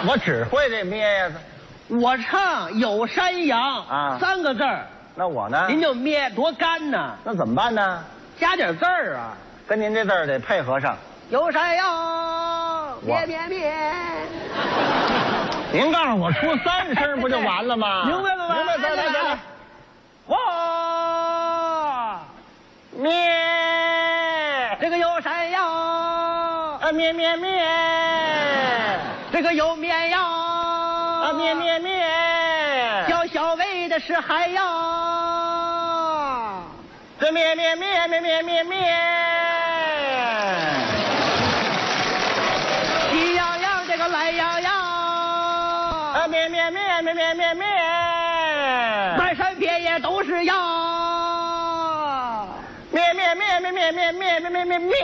我只会这咩呀。 我唱有山羊啊 3个字儿， 那我呢？ 您就咩多干呐， 那怎么办呢？ 加点字儿啊。 跟您这字儿得配合上。 有山羊咩咩咩。 您告诉我出3声不就完了吗？ 明白了吧？ 明白，来。 哇， 咩， 这个有山羊啊咩咩咩， 这个有绵羊啊咩咩咩， 叫小薇的是海洋， 这咩咩咩咩咩咩咩， 喜羊羊这个懒羊羊， 啊咩咩咩咩咩咩咩， 满山遍野都是羊， 咩咩咩咩咩咩咩咩咩咩咩，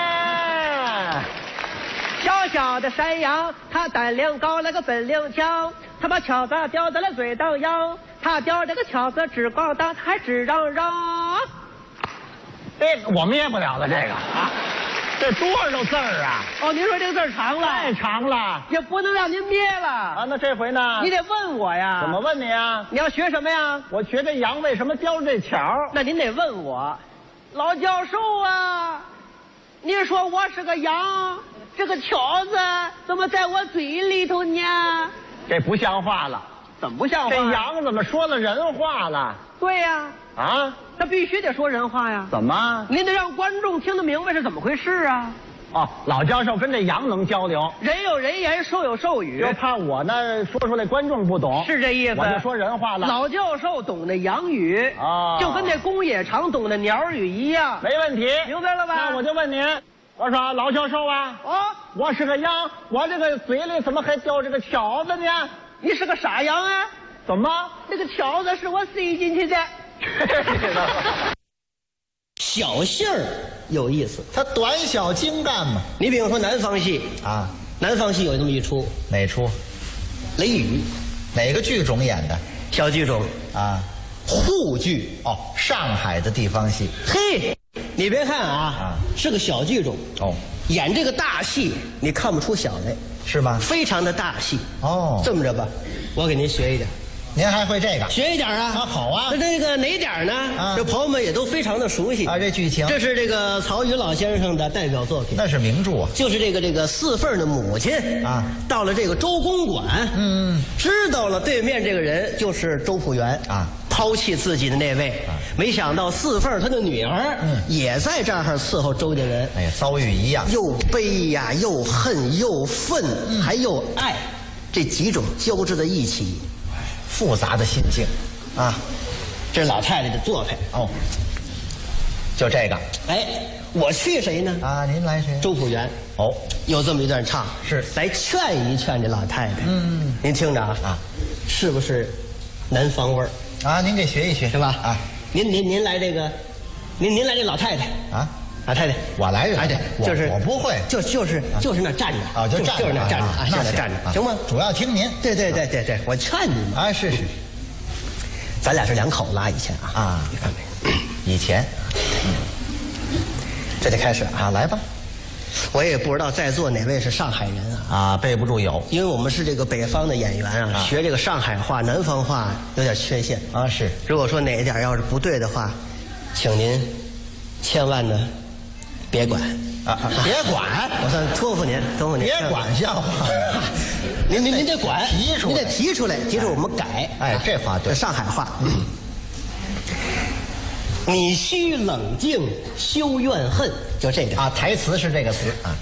小小的山羊，它胆量高，那个本领强，它把巧子叼在了嘴当央，它叼这个巧子直咣当，还直嚷嚷。 这我灭不了了，这个啊，这多少字儿啊？ 哦，您说这个字儿长了， 太长了也不能让您灭了啊！那这回呢？ 你得问我呀。 怎么问你啊？ 你要学什么呀？ 我学这羊为什么叼着这巧？ 那您得问我，老教授啊，您说我是个羊，这个巧子怎么在我嘴里头呢？ 这不像话了！ 怎么不像话？ 这羊怎么说了人话了？ 对呀， 啊？ 他必须得说人话呀。 怎么？ 您得让观众听得明白是怎么回事啊。 哦，老教授跟这羊能交流， 人有人言，兽有兽语， 就怕我呢说出来观众不懂， 是这意思。 我就说人话了。 老教授懂得洋语啊， 就跟那公野长懂得鸟语一样。 没问题， 明白了吧？ 那我就问您，我说老教授啊，我是个羊，我这个嘴里怎么还叼着个条子呢？ 你是个傻羊啊？ 怎么？ 那个条子是我塞进去的。小戏儿有意思， 它短小精干嘛。 你比如说南方戏啊， 南方戏有这么一出哪出？ 雷雨， 哪个剧种演的？ 小剧种啊， 沪剧。 哦，上海的地方戏。 嘿，你别看啊，是个小剧种哦， 演这个大戏你看不出小来， 是吗？ 非常的大戏哦。 这么着吧，我给您学一点。 您还会这个？ 学一点啊！ 好啊。 那这个哪点呢？这朋友们也都非常的熟悉啊。这剧情， 这是这个曹禺老先生的代表作品， 那是名著啊。 就是这个四凤的母亲啊， 到了这个周公馆，知道了对面这个人就是周朴园啊，抛弃自己的那位，没想到四凤她的女儿也在这儿伺候周家人， 哎，遭遇一样， 又悲呀，又恨，又愤，还又爱，这几种交织在一起。 复杂的心境， 啊，这是老太太的做派哦。就这个， 哎，我去谁呢？ 啊，您来谁？ 周朴园。 哦， 有这么一段唱， 是来劝一劝这老太太。您听着啊，是不是南方味儿啊？您给学一学是吧？ 啊， 您来这个，您来这老太太啊。 老太太， 我来这， 哎对，就是我不会， 就是那站着啊，就是那站着啊，就那站着，行吗？ 主要听您。 对，我劝你嘛。 啊，是， 咱俩是两口子啊，以前啊，你看没？ 以前， 这就开始啊，来吧。 我也不知道在座哪位是上海人啊？ 啊，背不住有， 因为我们是这个北方的演员啊，学这个上海话、南方话有点缺陷啊。是， 如果说哪一点要是不对的话，请您千万呢。别管别管， 我算托付您， 别管像话。 您得管， 提出来， 您得提出来，我们改。 哎，这话对， 上海话。你须冷静，休怨恨，就这个啊。台词是这个词啊。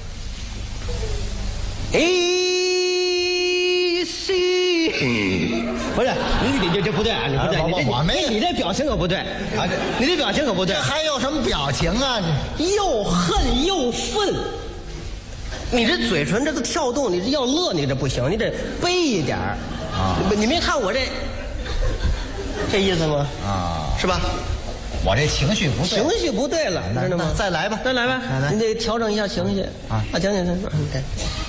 不是你这不对啊！你不对， 我没， 你这表情可不对啊！你这表情可不对， 这还有什么表情啊？ 又恨又愤，你这嘴唇这个跳动，你这要乐你这不行，你得悲一点啊！你没看我这意思吗？啊，是吧？ 我这情绪不对， 情绪不对了，知道吗？ 再来吧， 你得调整一下情绪啊！讲。